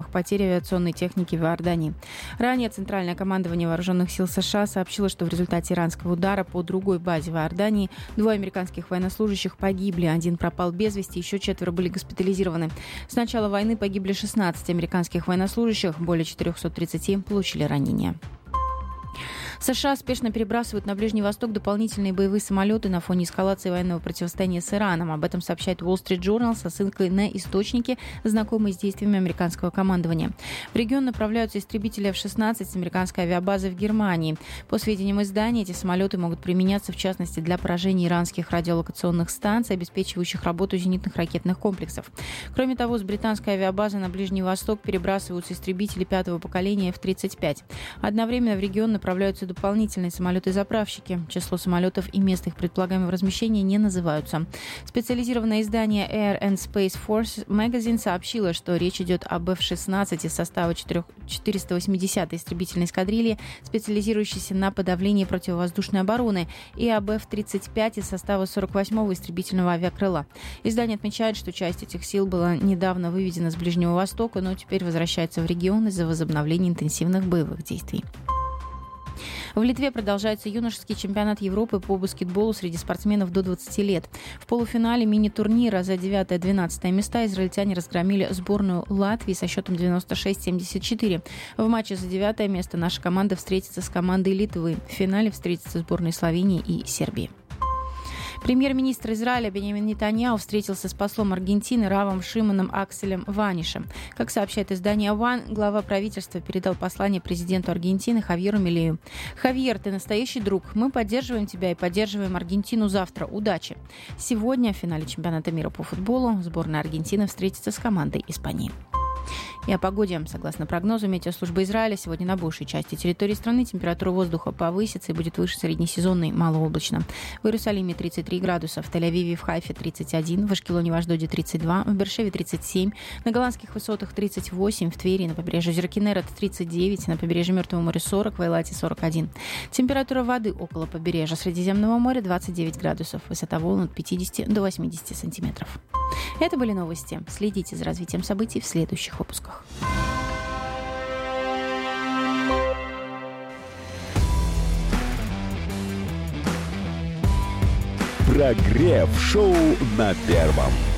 жертвах потери авиационной техники в Иордании. Ранее Центральное командование вооруженных сил США сообщило, что в результате иранского удара по другой базе в Иордании 2 американских военнослужащих погибли, 1 пропал без вести, еще 4 были госпитализированы. С начала войны погибли 16 американских военнослужащих, более 430 получили ранения. США спешно перебрасывают на Ближний Восток дополнительные боевые самолеты на фоне эскалации военного противостояния с Ираном. Об этом сообщает Wall Street Journal со ссылкой на источники, знакомые с действиями американского командования. В регион направляются истребители F-16 с американской авиабазы в Германии. По сведениям издания, эти самолеты могут применяться в частности для поражения иранских радиолокационных станций, обеспечивающих работу зенитных ракетных комплексов. Кроме того, с британской авиабазы на Ближний Восток перебрасываются истребители 5-го поколения F-35. Одновременно в регион направляются дополнительные самолеты-заправщики. Число самолетов и мест их предполагаемого размещения не называются. Специализированное издание Air and Space Force Magazine сообщило, что речь идет об F-16 из состава 480-й истребительной эскадрильи, специализирующейся на подавлении противовоздушной обороны, и об F-35 из состава 48-го истребительного авиакрыла. Издание отмечает, что часть этих сил была недавно выведена с Ближнего Востока, но теперь возвращается в регион из-за возобновления интенсивных боевых действий. В Литве продолжается юношеский чемпионат Европы по баскетболу среди спортсменов до 20 лет. В полуфинале мини-турнира за 9-12 места израильтяне разгромили сборную Латвии со счетом 96-74. В матче за 9 место наша команда встретится с командой Литвы. В финале встретятся сборные Словении и Сербии. Премьер-министр Израиля Биньямин Нетаньяху встретился с послом Аргентины Равом Шимоном Акселем Ванишем. Как сообщает издание One, глава правительства передал послание президенту Аргентины Хавьеру Милею. «Хавьер, ты настоящий друг. Мы поддерживаем тебя и поддерживаем Аргентину завтра. Удачи!» Сегодня в финале чемпионата мира по футболу сборная Аргентины встретится с командой Испании. И о погоде. Согласно прогнозу Метеослужбы Израиля, сегодня на большей части территории страны температура воздуха повысится и будет выше среднесезонной, малооблачно. В Иерусалиме 33 градуса, в Тель-Авиве и в Хайфе 31, в Ашкелоне и Ашдоде 32, в Беэр-Шеве 37, на Голландских высотах 38, в Твери на побережье Зеркинерет 39, на побережье Мертвого моря 40, в Эйлате 41. Температура воды около побережья Средиземного моря 29 градусов, высота волн от 50 до 80 сантиметров. Это были новости. Следите за развитием событий в следующих выпусках. Прогрев шоу на Первом.